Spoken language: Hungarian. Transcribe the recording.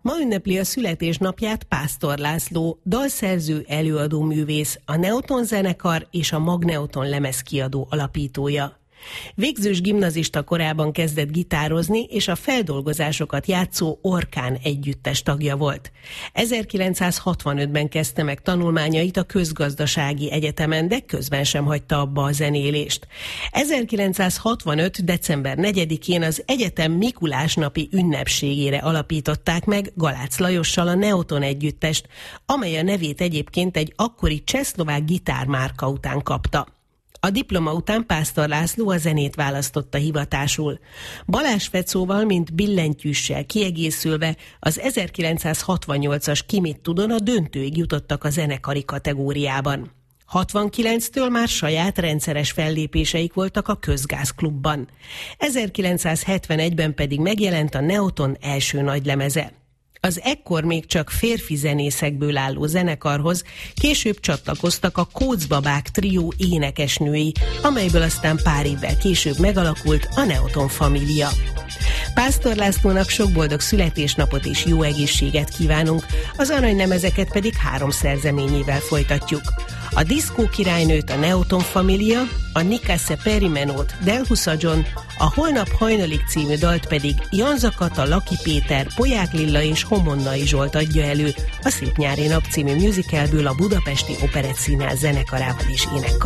Ma ünnepli a születésnapját Pásztor László, dalszerző, előadóművész, a Neoton zenekar és a Magneuton lemezkiadó alapítója. Végzős gimnazista korában kezdett gitározni, és a feldolgozásokat játszó Orkán együttes tagja volt. 1965-ben kezdte meg tanulmányait a Közgazdasági Egyetemen, de közben sem hagyta abba a zenélést. 1965. december 4-én az egyetem Mikulásnapi ünnepségére alapították meg Galácz Lajossal a Neoton együttest, amely a nevét egyébként egy akkori csehszlovák gitármárka után kapta. A diploma után Pásztor László a zenét választotta hivatásul. Balázs Fecóval, mint billentyűssel kiegészülve az 1968-as Ki mit tudon a döntőig jutottak a zenekari kategóriában. 69-től már saját rendszeres fellépéseik voltak a Közgázklubban. 1971-ben pedig megjelent a Neoton első nagylemeze. Az ekkor még csak férfi zenészekből álló zenekarhoz később csatlakoztak a Kóczbabák trió énekesnői, amelyből aztán pár évvel később megalakult a Neoton família. Pásztor Lászlónak sok boldog születésnapot és jó egészséget kívánunk, az aranylemezeket pedig 3 szerzeményével folytatjuk. A Diszkó királynőt a Neoton família, a Nikase Perimenót Delhusa John, a Holnap hajnalig című dalt pedig Janza Kata, Laki Péter, Poják Lilla és Homonnai Zsolt adja elő, a Szép nyári nap című musicalből a Budapesti Operettszínház zenekarával és énekkarával.